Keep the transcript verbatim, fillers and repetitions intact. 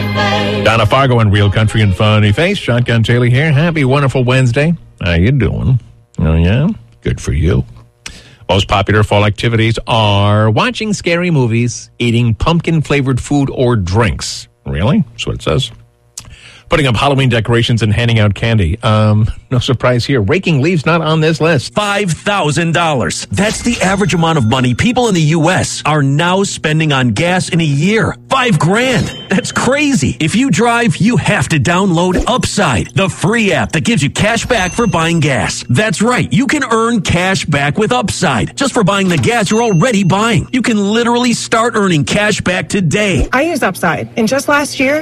Donna Fargo and Real Country and Funny Face. Shotgun Taylor here. Happy, wonderful Wednesday. How you doing? Oh, yeah? Good for you. Most popular fall activities are watching scary movies, eating pumpkin-flavored food or drinks. Really? That's what it says. Putting up Halloween decorations and handing out candy. Um, no surprise here. Raking leaves not on this list. five thousand dollars. That's the average amount of money people in the U S are now spending on gas in a year. Five grand. That's crazy. If you drive, you have to download Upside, the free app that gives you cash back for buying gas. That's right. You can earn cash back with Upside just for buying the gas you're already buying. You can literally start earning cash back today. I use Upside, and just last year,